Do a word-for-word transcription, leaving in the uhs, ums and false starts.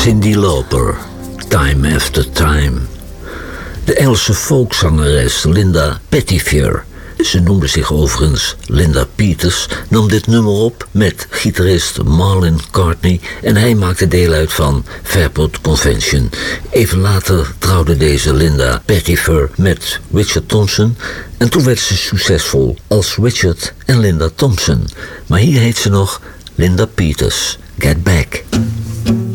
Cyndi Lauper, Time After Time. De Engelse folkzangeres Linda Pettifer, ze noemde zich overigens Linda Peters, nam dit nummer op met gitarist Marlon Cartney en hij maakte deel uit van Fairport Convention. Even later trouwde deze Linda Pettifer met Richard Thompson en toen werd ze succesvol als Richard en Linda Thompson. Maar hier heet ze nog Linda Peters. Get Back.